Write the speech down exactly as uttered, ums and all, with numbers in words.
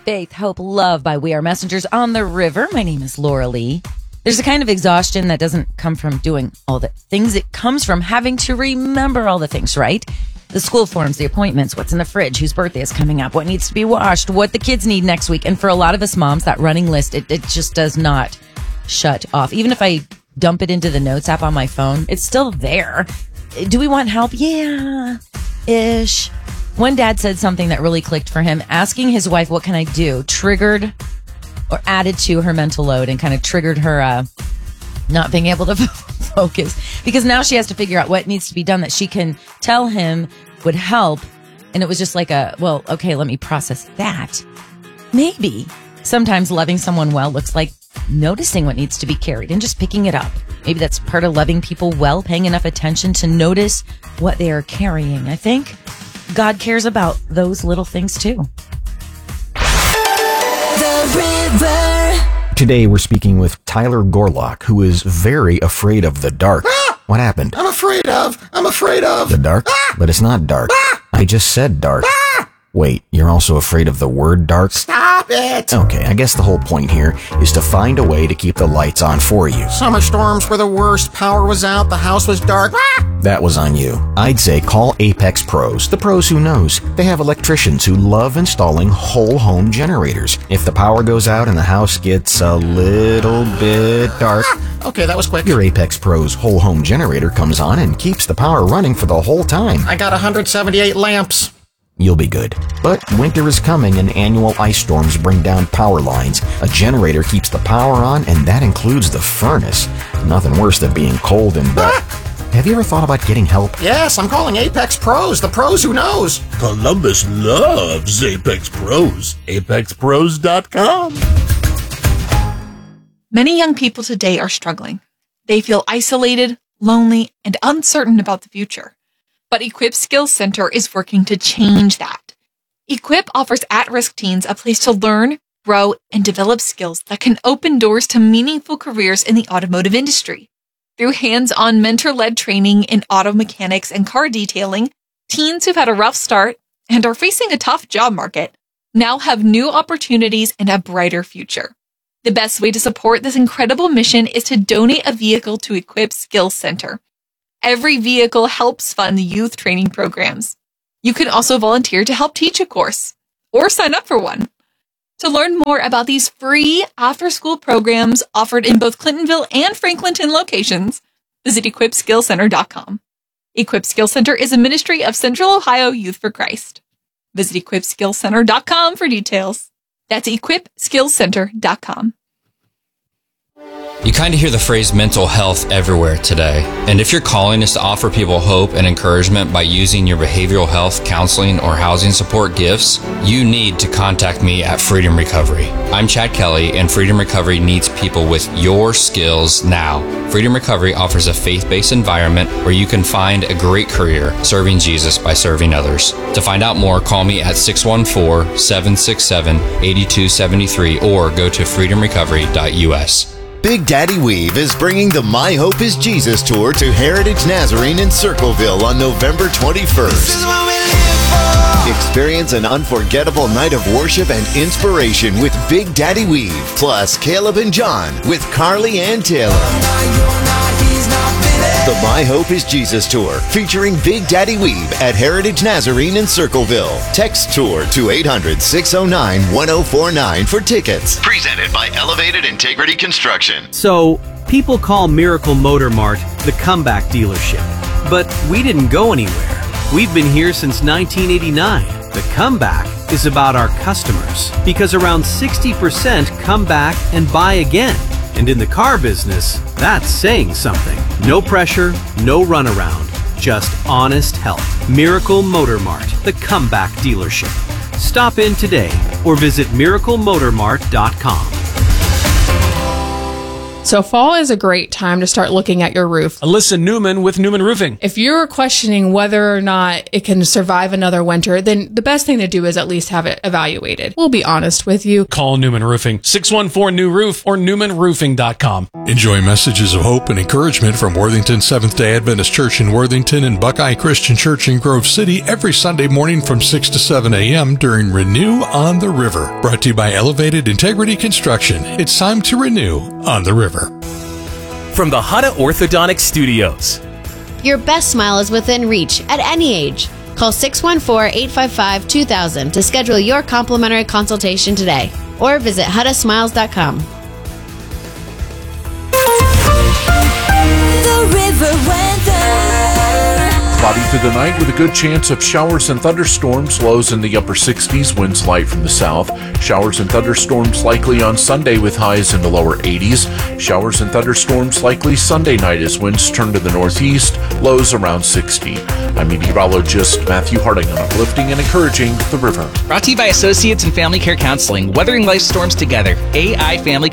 Faith, Hope, Love by We Are Messengers on the River. My name is Laura Lee. There's a kind of exhaustion that doesn't come from doing all the things. It comes from having to remember all the things, right? The school forms, the appointments, what's in the fridge, whose birthday is coming up, what needs to be washed, what the kids need next week. And for a lot of us moms, that running list, it, it just does not shut off. Even if I dump it into the notes app on my phone, it's still there. Do we want help? Yeah, ish. One dad said something that really clicked for him. Asking his wife, what can I do, triggered or added to her mental load and kind of triggered her uh, not being able to focus. Because now she has to figure out what needs to be done that she can tell him would help. And it was just like a, well, okay, let me process that. Maybe sometimes loving someone well looks like noticing what needs to be carried and just picking it up. Maybe that's part of loving people well, paying enough attention to notice what they are carrying. I think God cares about those little things too. The River. Today we're speaking with Tyler Gorlock, who is very afraid of the dark. Ah! What happened? I'm afraid of. I'm afraid of. The dark? Ah! But it's not dark. Ah! I just said dark. Ah! Wait, you're also afraid of the word dark? Stop it. Okay, I guess the whole point here is to find a way to keep the lights on for you. Summer storms were the worst. Power was out. The house was dark. Ah! That was on you. I'd say call Apex Pros, the pros who knows. They have electricians who love installing whole home generators. If the power goes out and the house gets a little bit dark, Ah! Okay, that was quick. your Apex Pros whole home generator comes on and keeps the power running for the whole time. I got one hundred seventy-eight lamps. You'll be good. But winter is coming and annual ice storms bring down power lines. A generator keeps the power on, and that includes the furnace. Nothing worse than being cold and dark. Ah! Have you ever thought about getting help? Yes, I'm calling Apex Pros, the pros who knows. Columbus loves Apex Pros. apex pros dot com. Many young people today are struggling. They feel isolated, lonely, and uncertain about the future. But Equip Skills Center is working to change that. Equip offers at-risk teens a place to learn, grow, and develop skills that can open doors to meaningful careers in the automotive industry. Through hands-on mentor-led training in auto mechanics and car detailing, teens who've had a rough start and are facing a tough job market now have new opportunities and a brighter future. The best way to support this incredible mission is to donate a vehicle to Equip Skills Center. Every vehicle helps fund the youth training programs. You can also volunteer to help teach a course or sign up for one. To learn more about these free after-school programs offered in both Clintonville and Franklinton locations, visit equip skills center dot com. Equip Skills Center is a ministry of Central Ohio Youth for Christ. Visit equip skills center dot com for details. That's equip skills center dot com. You kind of hear the phrase mental health everywhere today. And if your calling is to offer people hope and encouragement by using your behavioral health, counseling, or housing support gifts, you need to contact me at Freedom Recovery. I'm Chad Kelly, and Freedom Recovery needs people with your skills now. Freedom Recovery offers a faith-based environment where you can find a great career serving Jesus by serving others. To find out more, call me at six one four, seven six seven, eight two seven three or go to freedom recovery dot u s. Big Daddy Weave is bringing the My Hope is Jesus tour to Heritage Nazarene in Circleville on November twenty-first. Experience an unforgettable night of worship and inspiration with Big Daddy Weave, plus Caleb and John with Carly and Taylor. The My Hope is Jesus tour featuring Big Daddy Weave at Heritage Nazarene in Circleville. Text tour to eight hundred, six oh nine, one oh four nine for tickets. Presented by Elevated Integrity Construction. So, people call Miracle Motor Mart the comeback dealership. But we didn't go anywhere. We've been here since nineteen eighty-nine. The comeback is about our customers, because around sixty percent come back and buy again. And in the car business, that's saying something. No pressure, no runaround, just honest help. Miracle Motor Mart, the comeback dealership. Stop in today or visit miracle motor mart dot com. So fall is a great time to start looking at your roof. Alyssa Newman with Newman Roofing. If you're questioning whether or not it can survive another winter, then the best thing to do is at least have it evaluated. We'll be honest with you. Call Newman Roofing, six one four new roof or newman roofing dot com. Enjoy messages of hope and encouragement from Worthington Seventh-day Adventist Church in Worthington and Buckeye Christian Church in Grove City every Sunday morning from six to seven a.m. during Renew on the River. Brought to you by Elevated Integrity Construction. It's time to renew on the river. From the Hutta Orthodontic Studios. Your best smile is within reach at any age. Call six one four, eight five five, two thousand to schedule your complimentary consultation today or visit hutta smiles dot com. The River Weather. Cloudy through the night with a good chance of showers and thunderstorms. Lows in the upper sixties, winds light from the south. Showers and thunderstorms likely on Sunday with highs in the lower eighties. Showers and thunderstorms likely Sunday night as winds turn to the northeast. Lows around sixty. I'm meteorologist Matthew Harding on Uplifting and Encouraging the River. Brought to you by Associates in Family Care Counseling, weathering life storms together. A I Family